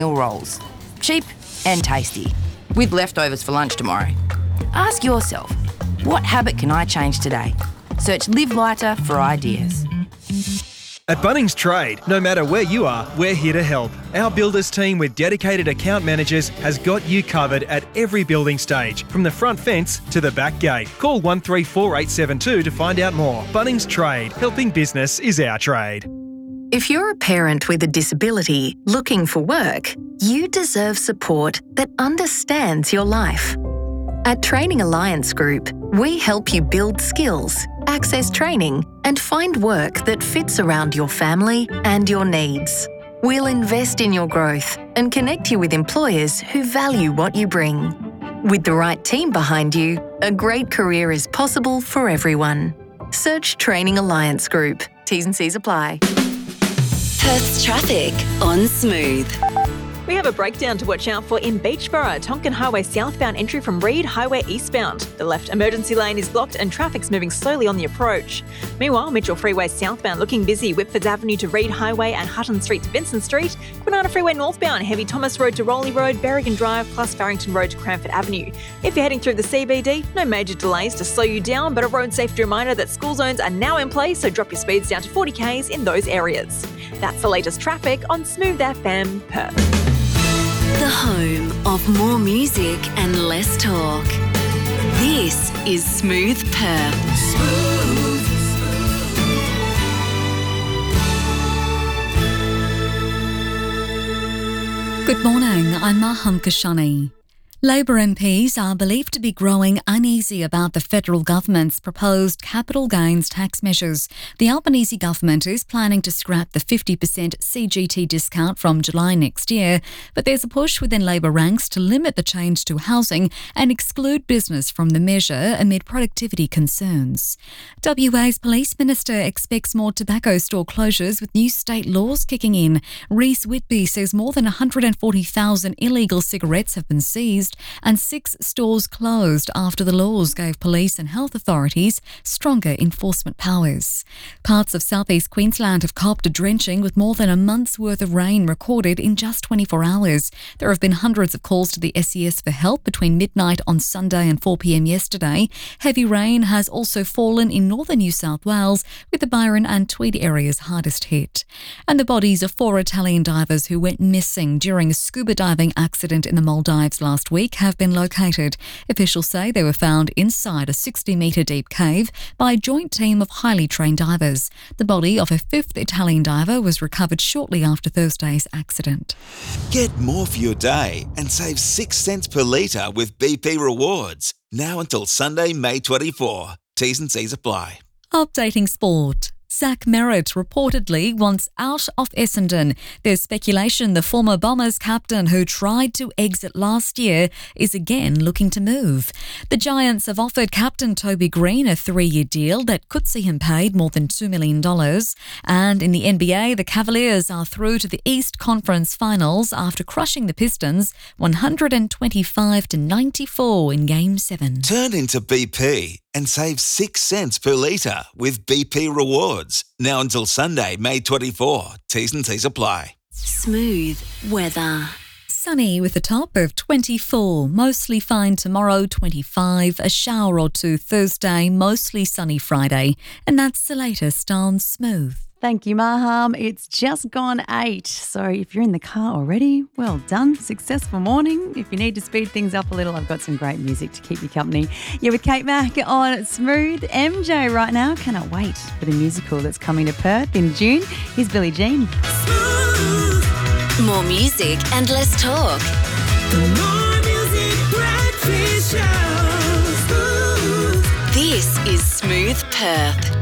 meal rolls. Cheap and tasty, with leftovers for lunch tomorrow. Ask yourself, what habit can I change today? Search Live Lighter for ideas. At Bunnings Trade, no matter where you are, we're here to help. Our builders team with dedicated account managers has got you covered at every building stage, from the front fence to the back gate. Call 134872 to find out more. Bunnings Trade, helping business is our trade. If you're a parent with a disability looking for work, you deserve support that understands your life. At Training Alliance Group, we help you build skills, access training, and find work that fits around your family and your needs. We'll invest in your growth and connect you with employers who value what you bring. With the right team behind you, a great career is possible for everyone. Search Training Alliance Group. T's and C's apply. Perth's traffic on Smooth. We have a breakdown to watch out for in Beachborough, Tonkin Highway southbound entry from Reed Highway eastbound. The left emergency lane is blocked and traffic's moving slowly on the approach. Meanwhile, Mitchell Freeway southbound looking busy, Whitfords Avenue to Reed Highway and Hutton Street to Vincent Street. Kwinana Freeway northbound, heavy Thomas Road to Rowley Road, Berrigan Drive plus Farrington Road to Cranford Avenue. If you're heading through the CBD, no major delays to slow you down, but a road safety reminder that school zones are now in place, so drop your speeds down to 40 k's in those areas. That's the latest traffic on Smooth FM Perth. The home of more music and less talk. This is Smooth Perth. Smooth. Good morning, I'm Maham Kashani. Labor MPs are believed to be growing uneasy about the federal government's proposed capital gains tax measures. The Albanese government is planning to scrap the 50% CGT discount from July next year, but there's a push within Labor ranks to limit the change to housing and exclude business from the measure amid productivity concerns. WA's Police Minister expects more tobacco store closures with new state laws kicking in. Reece Whitby says more than 140,000 illegal cigarettes have been seized and 6 stores closed after the laws gave police and health authorities stronger enforcement powers. Parts of southeast Queensland have copped a drenching with more than a month's worth of rain recorded in just 24 hours. There have been hundreds of calls to the SES for help between midnight on Sunday and 4 p.m. yesterday. Heavy rain has also fallen in northern New South Wales, with the Byron and Tweed areas hardest hit. And the bodies of 4 Italian divers who went missing during a scuba diving accident in the Maldives last week have been located. Officials say they were found inside a 60-metre deep cave by a joint team of highly trained divers. The body of a 5th Italian diver was recovered shortly after Thursday's accident. Get more for your day and save 6 cents per litre with BP Rewards. Now until Sunday, May 24. T's and C's apply. Updating sport. Zach Merritt reportedly wants out of Essendon. There's speculation the former Bombers captain who tried to exit last year is again looking to move. The Giants have offered captain Toby Green a 3-year deal that could see him paid more than $2 million. And in the NBA, the Cavaliers are through to the East Conference Finals after crushing the Pistons 125-94 in Game 7. Turn into BP and save 6 cents per litre with BP Rewards. Now until Sunday, May 24. T's and C's apply. Smooth weather. Sunny with a top of 24, mostly fine tomorrow, 25, a shower or two Thursday, mostly sunny Friday. And that's the latest on Smooth. Thank you, Maham. It's just gone 8. So if you're in the car already, well done. Successful morning. If you need to speed things up a little, I've got some great music to keep you company. You're with Kate Mack on Smooth. MJ right now. Cannot wait for the musical that's coming to Perth in June. Here's Billie Jean. Smooth. More music and less talk. More music, breakfast show. Smooth. This is Smooth Perth.